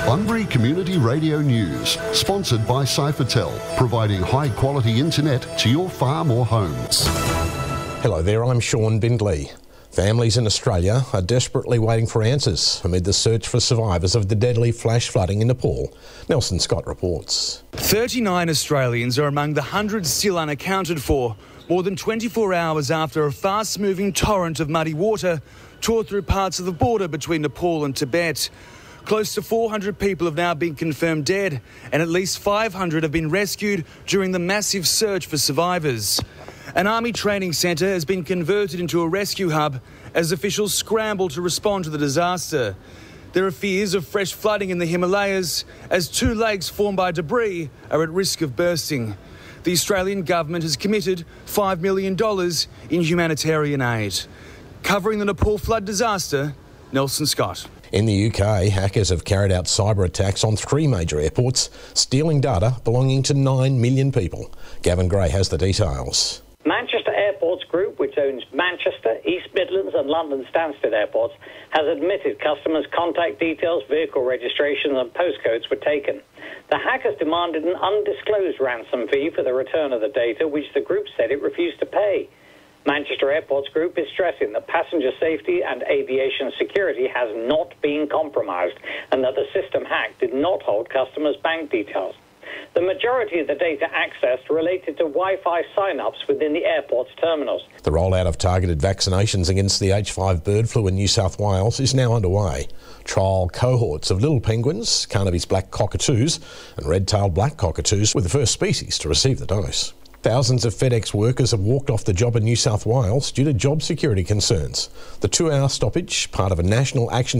Bunbury Community Radio News, sponsored by Cyphertel, providing high-quality internet to your farm or homes. Hello there, I'm Sean Bindley. Families in Australia are desperately waiting for answers amid the search for survivors of the deadly flash flooding in Nepal. Nelson Scott reports. 39 Australians are among the hundreds still unaccounted for, more than 24 hours after a fast-moving torrent of muddy water tore through parts of the border between Nepal and Tibet. Close to 400 people have now been confirmed dead, and at least 500 have been rescued during the massive search for survivors. An army training centre has been converted into a rescue hub as officials scramble to respond to the disaster. There are fears of fresh flooding in the Himalayas as two lakes formed by debris are at risk of bursting. The Australian government has committed $5 million in humanitarian aid. Covering the Nepal flood disaster, Nelson Scott. In the UK, hackers have carried out cyber attacks on 3 major airports, stealing data belonging to 9 million people. Gavin Gray has the details. Manchester Airports Group, which owns Manchester, East Midlands and London Stansted airports, has admitted customers' contact details, vehicle registrations and postcodes were taken. The hackers demanded an undisclosed ransom fee for the return of the data, which the group said it refused to pay. Manchester Airports Group is stressing that passenger safety and aviation security has not been compromised and that the system hacked did not hold customers' bank details. The majority of the data accessed related to Wi-Fi sign-ups within the airport's terminals. The rollout of targeted vaccinations against the H5 bird flu in New South Wales is now underway. Trial cohorts of little penguins, Carnaby's black cockatoos and red-tailed black cockatoos were the first species to receive the dose. Thousands of FedEx workers have walked off the job in New South Wales due to job security concerns. The 2-hour stoppage, part of a national action